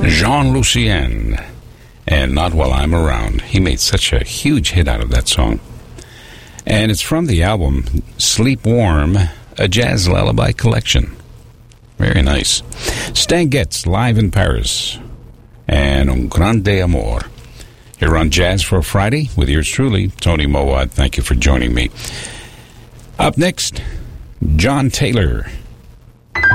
Jean Lucien, and Not While I'm Around. He made such a huge hit out of that song. And it's from the album Sleep Warm, a jazz lullaby collection. Very nice. Stan Getz, live in Paris, and Un Grande Amor. Here on Jazz for Friday with yours truly, Tony Mowat. Thank you for joining me. Up next, John Taylor.